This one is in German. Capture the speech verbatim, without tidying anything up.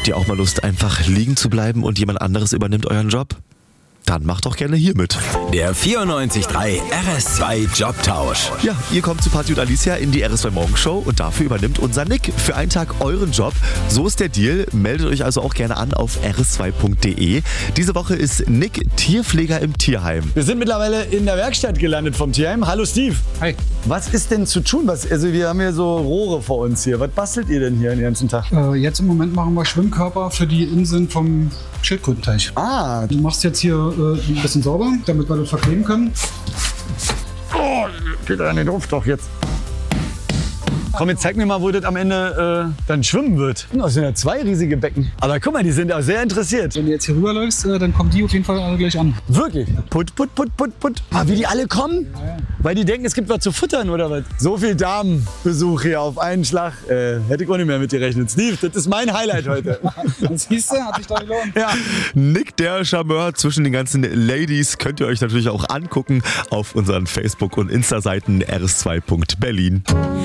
Habt ihr auch mal Lust, einfach liegen zu bleiben und jemand anderes übernimmt euren Job? Dann macht doch gerne hier mit. Der vierundneunzig Komma drei R S zwei Jobtausch. Ja, ihr kommt zu Party und Alicia in die R S zwei Morgenshow und dafür übernimmt unser Nick für einen Tag euren Job. So ist der Deal. Meldet euch also auch gerne an auf r s zwei punkt d e. Diese Woche ist Nick Tierpfleger im Tierheim. Wir sind mittlerweile in der Werkstatt gelandet vom Tierheim. Hallo Steve. Hi. Was ist denn zu tun? Was, also wir haben hier so Rohre vor uns hier. Was bastelt ihr denn hier den ganzen Tag? Äh, jetzt im Moment machen wir Schwimmkörper für die Inseln vom Schildkrötenteich. Ah, Du machst jetzt hier äh, ein bisschen sauber, damit wir das verkleben können. oh, geht an den Ruf doch jetzt. Komm, jetzt zeig mir mal, wo das am Ende äh, dann schwimmen wird. Das sind ja zwei riesige Becken. Aber guck mal, die sind auch sehr interessiert. Wenn du jetzt hier rüberläufst, äh, dann kommen die auf jeden Fall alle gleich an. Wirklich? Put, put, put, put, put. Ah, wie die alle kommen? Weil die denken, es gibt was zu futtern oder was? So viel Damenbesuch hier auf einen Schlag. Äh, hätte ich auch nicht mehr mit gerechnet. Steve, das ist mein Highlight heute. Das siehst du, hat sich da gelohnt. Ja. Nick, der Charmeur zwischen den ganzen Ladies, könnt ihr euch natürlich auch angucken auf unseren Facebook- und Insta-Seiten r s zwei punkt berlin.